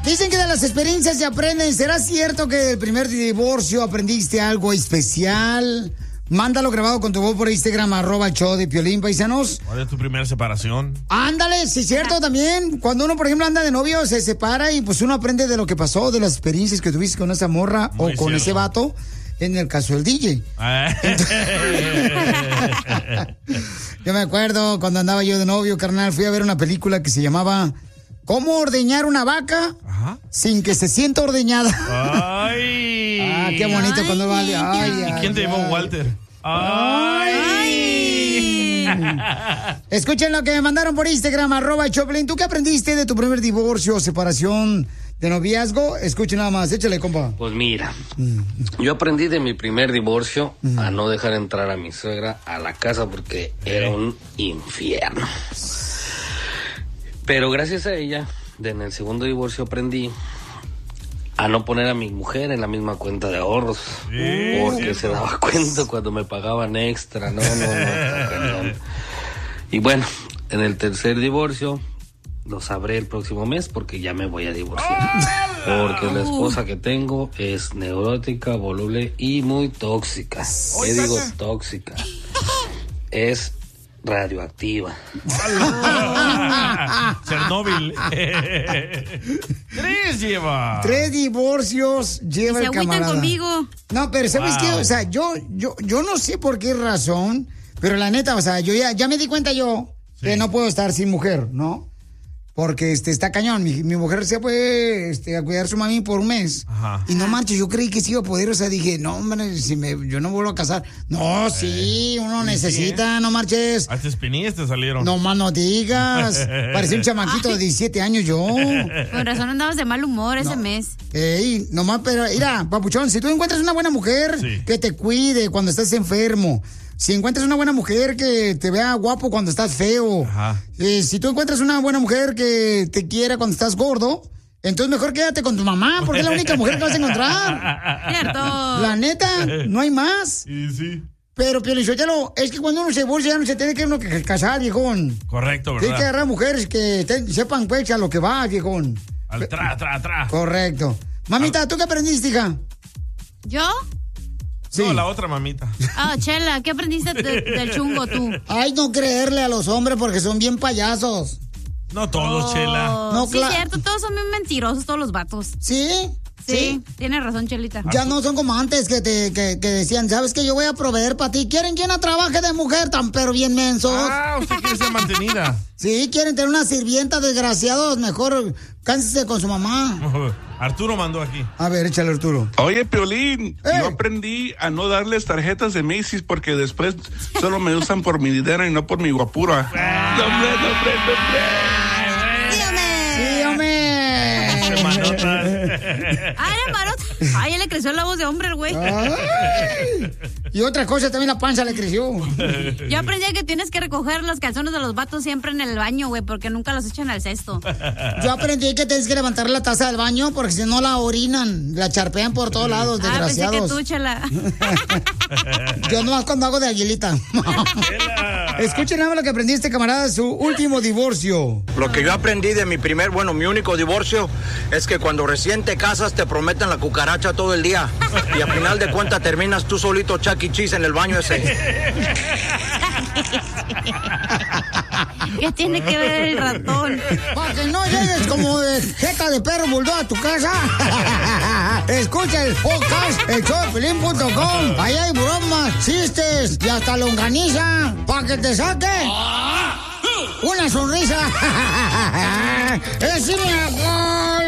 Dicen que de las experiencias se aprenden. ¿Será cierto que del primer divorcio aprendiste algo especial? Mándalo grabado con tu voz por Instagram, @show de Piolín, paisanos. ¿Cuál es tu primera separación? Ándale, sí, cierto también. Cuando uno, por ejemplo, anda de novio, se separa y pues uno aprende de lo que pasó, de las experiencias que tuviste con esa morra o con ese vato, en el caso del DJ. Yo me acuerdo cuando andaba yo de novio, carnal, fui a ver una película que se llamaba ¿Cómo ordeñar una vaca sin que se sienta ordeñada? ¡Ay! Ah, qué bonito cuando vale. ¿Y quién te llevó, Walter? ¡Ay! Escuchen lo que me mandaron por Instagram, @Choplin. ¿Tú qué aprendiste de tu primer divorcio o separación de noviazgo? Escuchen nada más, échale, compa. Pues mira, yo aprendí de mi primer divorcio a no dejar entrar a mi suegra a la casa porque era un infierno. Pero gracias a ella, en el segundo divorcio aprendí a no poner a mi mujer en la misma cuenta de ahorros. Porque se daba cuenta cuando me pagaban extra. No. Y bueno, en el tercer divorcio lo sabré el próximo mes porque ya me voy a divorciar. Porque la esposa que tengo es neurótica, voluble y muy tóxica. ¿Qué digo tóxica? Es radioactiva. Chernóbil. 3 lleva. 3 divorcios lleva el camarada. Se conmigo. No, pero ¿sabes qué? O sea, yo no sé por qué razón, pero la neta, o sea, yo ya me di cuenta que no puedo estar sin mujer, ¿no? Porque está cañón. Mi mujer se fue a cuidar a su mami por un mes. Ajá. Y no manches, yo creí que sí iba a poder. O sea, dije, no, hombre, yo no vuelvo a casar. No, sí, uno necesita, no marches. Hasta espinillas te salieron. No más no digas. Parecía un chamaquito de 17 años yo. Con razón andabas de mal humor ese mes. Ey, nomás, pero mira, papuchón, si tú encuentras una buena mujer que te cuide cuando estás enfermo, si encuentras una buena mujer que te vea guapo cuando estás feo, si tú encuentras una buena mujer que te quiera cuando estás gordo, entonces mejor quédate con tu mamá, porque es la única mujer que vas a encontrar. Cierto. La neta, no hay más. Sí. Pero, Piolichotelo, es que cuando uno se divorcia ya no se tiene que uno casar, viejón. Correcto, ¿verdad? Tiene que agarrar mujeres que sepan, pues, a lo que va, viejón. Al tra. Correcto. Mamita, ¿tú qué aprendiste, hija? ¿Yo? Sí. No, la otra mamita. Chela, ¿qué aprendiste del chungo tú? Ay, no creerle a los hombres porque son bien payasos. No todos, Chela. No, sí, cierto, todos son bien mentirosos, todos los vatos. ¿Sí? Sí, tienes razón, Chelita. Ya no son como antes que decían, ¿sabes qué? Yo voy a proveer para ti. ¿Quieren que una trabaje de mujer tan pero bien mensos? Usted quiere ser mantenida. Sí, quieren tener una sirvienta, desgraciados. Mejor cánsese con su mamá. Arturo mandó aquí. A ver, échale, Arturo. Oye, Piolín, yo aprendí a no darles tarjetas de Macy's porque después solo me usan por mi dinero y no por mi guapura. ¡Nombre! Sí, hombre. Era marota. Ay, ya le creció la voz de hombre, el güey. Y otra cosa, también la panza le creció. Yo aprendí que tienes que recoger los calzones de los vatos siempre en el baño, güey, porque nunca los echan al cesto. Yo aprendí que tienes que levantar la taza del baño porque si no la orinan, la charpean por todos lados, desgraciados. Pensé que tú, Chela. Yo nomás cuando hago de aguilita. Escuchen nada más lo que aprendiste, camarada, de su último divorcio. Lo que yo aprendí de mi único divorcio es que cuando recién te casas te prometen la cucaracha todo el día y al final de cuentas terminas tú solito Chuck E. Cheese en el baño ese. ¿Qué tiene que ver el ratón? Para que no llegues como de jeta de perro bulldog a tu casa. Escucha el podcast, elshowdepiolín.com. Ahí hay bromas, chistes y hasta longaniza para que te saque una sonrisa. ¡Es mi amor!